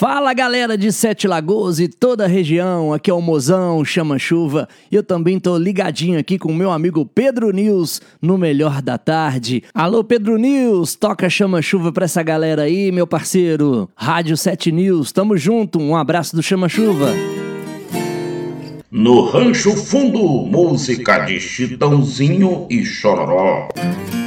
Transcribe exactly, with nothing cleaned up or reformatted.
Fala galera de Sete Lagoas e toda a região, aqui é o Mozão Chama Chuva e eu também tô ligadinho aqui com o meu amigo Pedro News no Melhor da Tarde. Alô Pedro News, toca Chama Chuva pra essa galera aí, meu parceiro. Rádio Sete News, tamo junto, um abraço do Chama Chuva. No Rancho Fundo, música de Chitãozinho e Chororó.